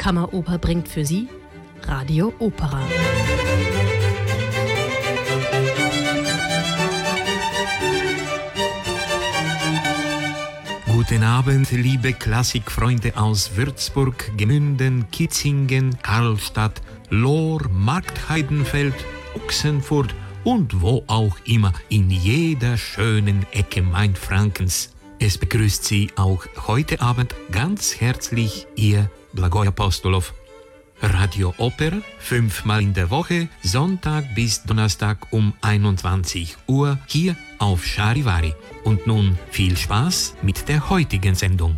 Kammeroper bringt für Sie Radio Opera. Guten Abend, liebe Klassikfreunde aus Würzburg, Gmünden, Kitzingen, Karlstadt, Lohr, Marktheidenfeld, Ochsenfurt und wo auch immer in jeder schönen Ecke Mainfrankens. Es begrüßt Sie auch heute Abend ganz herzlich Ihr Blagoj Apostolov. Radio Opera, 5-mal in der Woche, Sonntag bis Donnerstag um 21 Uhr hier auf Charivari. Und nun viel Spaß mit der heutigen Sendung.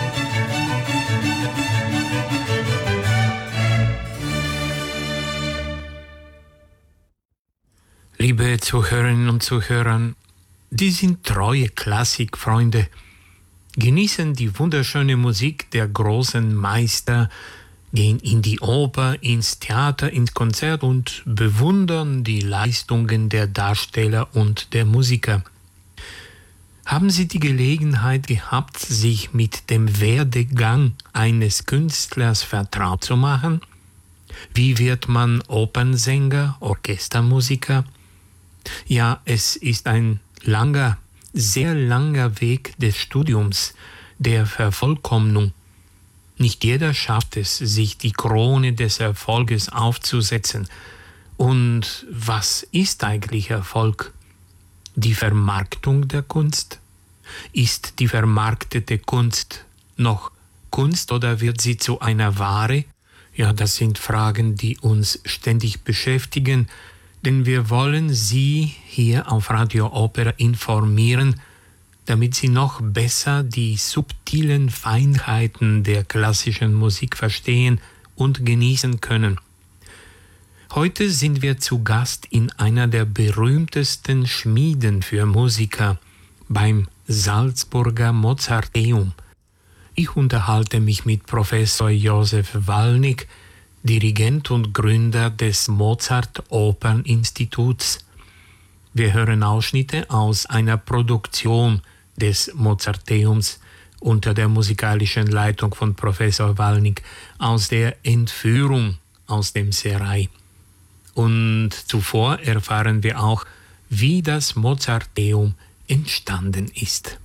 Liebe Zuhörerinnen und Zuhörer, die sind treue Klassikfreunde, genießen die wunderschöne Musik der großen Meister, gehen in die Oper, ins Theater, ins Konzert und bewundern die Leistungen der Darsteller und der Musiker. Haben Sie die Gelegenheit gehabt, sich mit dem Werdegang eines Künstlers vertraut zu machen? Wie wird man Opernsänger, Orchestermusiker? Ja, es ist ein langer, sehr langer Weg des Studiums, der Vervollkommnung. Nicht jeder schafft es, sich die Krone des Erfolges aufzusetzen. Und was ist eigentlich Erfolg? Die Vermarktung der Kunst? Ist die vermarktete Kunst noch Kunst oder wird sie zu einer Ware? Ja, das sind Fragen, die uns ständig beschäftigen, denn wir wollen Sie hier auf Radio Opera informieren, damit Sie noch besser die subtilen Feinheiten der klassischen Musik verstehen und genießen können. Heute sind wir zu Gast in einer der berühmtesten Schmieden für Musiker, beim Salzburger Mozarteum. Ich unterhalte mich mit Professor Josef Walnig, Dirigent und Gründer des Mozart-Opern-Instituts. Wir hören Ausschnitte aus einer Produktion des Mozarteums unter der musikalischen Leitung von Professor Walnig aus der Entführung aus dem Serail. Und zuvor erfahren wir auch, wie das Mozarteum entstanden ist.